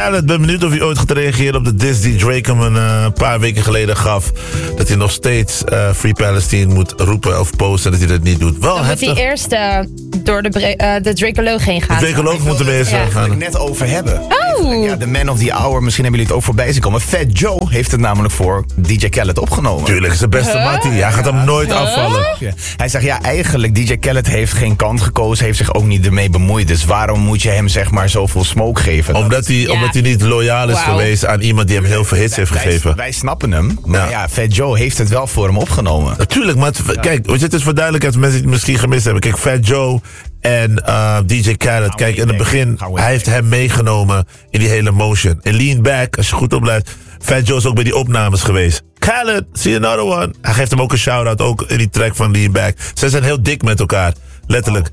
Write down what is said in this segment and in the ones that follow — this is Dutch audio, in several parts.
Khaled, ben benieuwd of hij ooit gaat reageren op de diss die Drake hem een paar weken geleden gaf. Dat hij nog steeds Free Palestine moet roepen of posten, dat hij dat niet doet. Wel dan heftig. moet hij eerst door de Dracoloog heen gaan. De Dracoloog moet er eerst gaan. Daar wil ik net over hebben. Oh! Ja, de man of the hour, misschien hebben jullie het ook voorbij zien komen. Fat Joe heeft het namelijk voor DJ Khaled opgenomen. Tuurlijk, is de beste mattie. Hij gaat hem nooit afvallen. Ja. Hij zegt, ja, eigenlijk, DJ Khaled heeft geen kant gekozen, heeft zich ook niet ermee bemoeid. Dus waarom moet je hem, zeg maar, zoveel smoke geven? Omdat hij niet loyaal is geweest aan iemand die hem heel veel hits heeft gegeven. Wij snappen hem, maar ja, Fat Joe heeft het wel voor hem opgenomen. Natuurlijk, maar kijk, het is voor duidelijkheid, mensen die het misschien gemist hebben. Kijk, Fat Joe en DJ Khaled, kijk, in het begin, hij heeft hem meegenomen in die hele motion. En Lean Back, als je goed oplet, Fat Joe is ook bij die opnames geweest. Khaled, see another one. Hij geeft hem ook een shout-out, ook in die track van Lean Back. Zij zijn heel dik met elkaar. Letterlijk.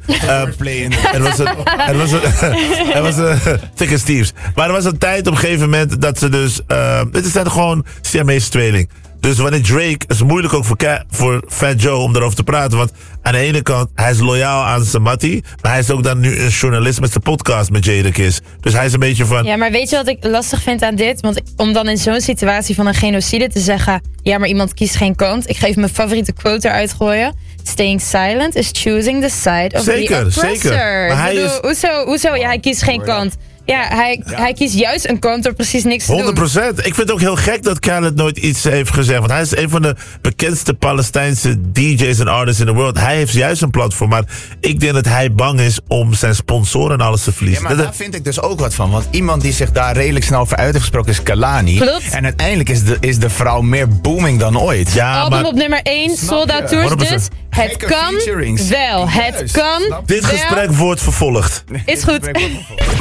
Er was een Thick as Thieves. Maar er was een tijd op een gegeven moment dat ze dus... dit is dan gewoon Siamese tweeling. Dus wanneer Drake, is moeilijk ook voor Fat Joe om daarover te praten. Want aan de ene kant, hij is loyaal aan zijn mattie. Maar hij is ook dan nu een journalist met zijn podcast met Jadakiss. Dus hij is een beetje van... Ja, maar weet je wat ik lastig vind aan dit? Want om dan in zo'n situatie van een genocide te zeggen... Ja, maar iemand kiest geen kant. Ik ga even mijn favoriete quote eruit gooien. Staying silent is choosing the side of the oppressor. Zeker. Maar hij is... Hoezo? Ja, hij kiest geen kant. Ja, hij kiest juist een kant door precies niks te doen. 100%. Ik vind het ook heel gek dat Khaled nooit iets heeft gezegd. Want hij is een van de bekendste Palestijnse DJ's en artists in de wereld. Hij heeft juist een platform. Maar ik denk dat hij bang is om zijn sponsoren en alles te verliezen. Ja, maar daar vind ik dus ook wat van. Want iemand die zich daar redelijk snel voor uit heeft gesproken is Kalani. Klopt. En uiteindelijk is de vrouw meer booming dan ooit. Ja, Album maar op nummer 1, Sold Out Tours. 100%. Dus het kan wel. Het kan dit gesprek wordt vervolgd. Is goed.